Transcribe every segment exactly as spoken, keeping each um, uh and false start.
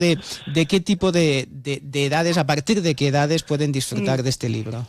de, de qué tipo de, de, de edades, a partir de qué edades pueden disfrutar mm. de este libro.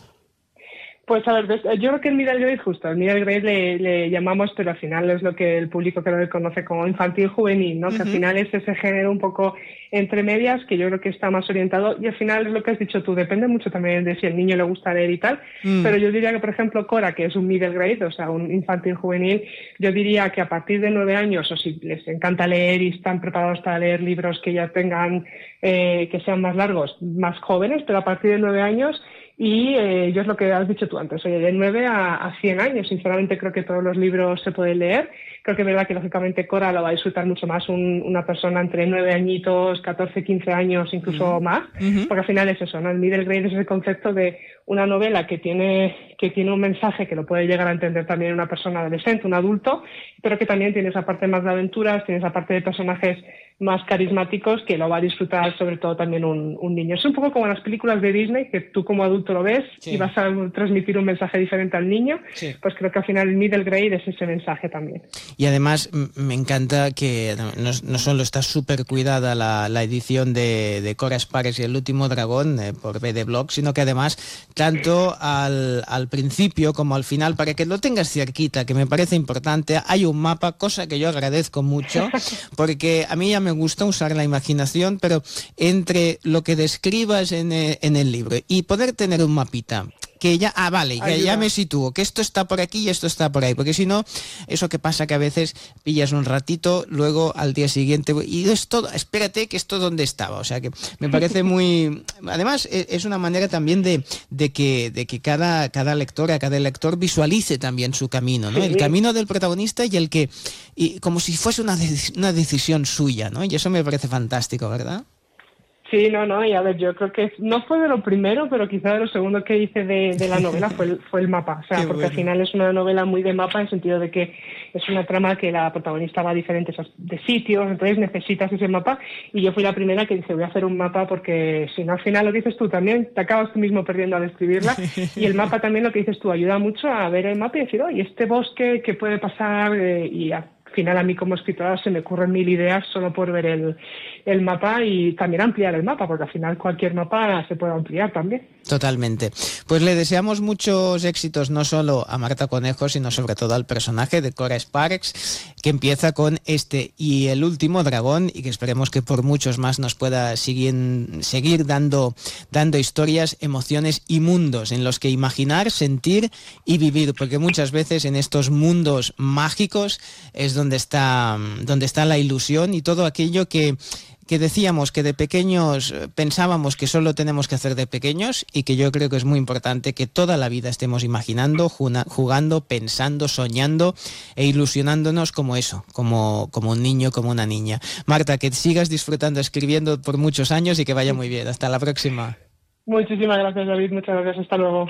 Pues a ver, yo creo que el middle grade, justo, el middle grade le, le llamamos, pero al final es lo que el público creo que conoce como infantil juvenil, ¿no? Uh-huh. Que al final es ese género un poco entre medias, que yo creo que está más orientado, y al final es lo que has dicho tú, depende mucho también de si al niño le gusta leer y tal, mm. pero yo diría que, por ejemplo, Cora, que es un middle grade, o sea, un infantil juvenil, yo diría que a partir de nueve años, o si les encanta leer y están preparados para leer libros que ya tengan, eh, que sean más largos, más jóvenes, pero a partir de nueve años. Y eh, yo es lo que has dicho tú antes, oye, de nueve a cien años, sinceramente creo que todos los libros se pueden leer. Creo que es verdad que lógicamente Cora lo va a disfrutar mucho más un, una persona entre nueve añitos, catorce, quince años, incluso uh-huh. más, uh-huh. porque al final es eso, ¿no? El middle grade es el concepto de una novela que tiene, que tiene un mensaje que lo puede llegar a entender también una persona adolescente, un adulto, pero que también tiene esa parte más de aventuras, tiene esa parte de personajes más carismáticos que lo va a disfrutar sobre todo también un, un niño. Es un poco como las películas de Disney, que tú como adulto lo ves sí. y vas a transmitir un mensaje diferente al niño, sí. pues creo que al final el middle grade es ese mensaje también. Y además me encanta que no, no solo está súper cuidada la, la edición de, de Cora Sparks y el último dragón eh, por B D Blog, sino que además tanto al, al principio como al final, para que lo tengas cerquita, que me parece importante, hay un mapa, cosa que yo agradezco mucho, porque a mí ya me gusta usar la imaginación, pero entre lo que describas en, en el libro y poder tener un mapita, que ya, ah, vale, que ya me sitúo, que esto está por aquí y esto está por ahí, porque si no, eso que pasa que a veces pillas un ratito, luego al día siguiente, y esto, espérate, que esto dónde estaba, o sea que me parece muy, además es una manera también de, de que, de que cada, cada lectora, cada lector visualice también su camino, ¿no? Sí. El camino del protagonista y el que, y como si fuese una, una decisión suya, ¿no? Y eso me parece fantástico, ¿verdad? Sí, no, no, y a ver, yo creo que no fue de lo primero, pero quizá de lo segundo que hice de, de la novela fue el, fue el mapa, o sea, Qué porque bueno. Al final es una novela muy de mapa en el sentido de que es una trama que la protagonista va a diferentes de sitios, entonces necesitas ese mapa, y yo fui la primera que dije, voy a hacer un mapa porque si no al final lo dices tú también, te acabas tú mismo perdiendo al escribirla, y el mapa también lo que dices tú ayuda mucho a ver el mapa y decir, oye, este bosque, ¿qué puede pasar? Eh, y a, Al final a mí como escritora se me ocurren mil ideas solo por ver el, el mapa y también ampliar el mapa, porque al final cualquier mapa se puede ampliar también. Totalmente. Pues le deseamos muchos éxitos no solo a Marta Conejo, sino sobre todo al personaje de Cora Sparks, que empieza con este y el último dragón, y que esperemos que por muchos más nos pueda seguir, seguir dando, dando historias, emociones y mundos en los que imaginar, sentir y vivir, porque muchas veces en estos mundos mágicos es donde donde está, donde está la ilusión y todo aquello que, que decíamos que de pequeños pensábamos que solo tenemos que hacer de pequeños, y que yo creo que es muy importante que toda la vida estemos imaginando, jugando, pensando, soñando e ilusionándonos como eso, como, como un niño, como una niña. Marta, que sigas disfrutando escribiendo por muchos años y que vaya muy bien. Hasta la próxima. Muchísimas gracias, David. Muchas gracias. Hasta luego.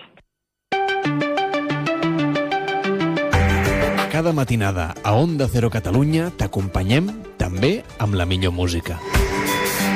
Cada matinada a Onda Cero Catalunya t'acompanyem també amb la millor música.